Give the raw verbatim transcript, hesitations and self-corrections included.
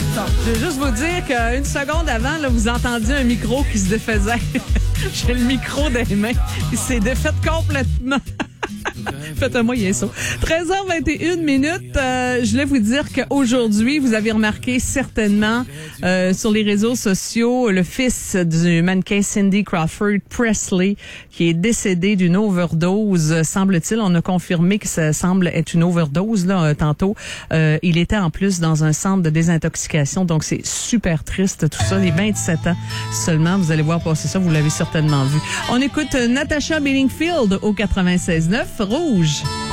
Je veux juste vous dire qu'une seconde avant, là, vous entendiez un micro qui se défaisait. J'ai le micro dans les mains. Il s'est défait complètement. Faites un moyen ça. treize heures vingt et une minutes. Euh, je voulais vous dire qu'aujourd'hui, vous avez remarqué certainement euh, sur les réseaux sociaux le fils du mannequin Cindy Crawford, Presley, qui est décédé d'une overdose. Semble-t-il, on a confirmé que ça semble être une overdose là euh, tantôt. Euh, il était en plus dans un centre de désintoxication, donc c'est super triste tout ça. Les vingt-sept ans seulement, vous allez voir passer ça, vous l'avez certainement vu. On écoute Natasha Bedingfield au quatre-vingt-seize neuf Rouge.